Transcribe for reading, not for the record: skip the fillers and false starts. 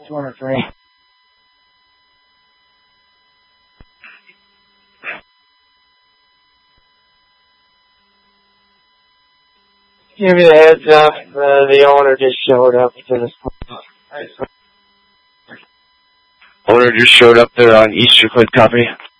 203. Give you the heads up, the owner just showed up to this place. Owner just showed up there on Easter Cliff, copy.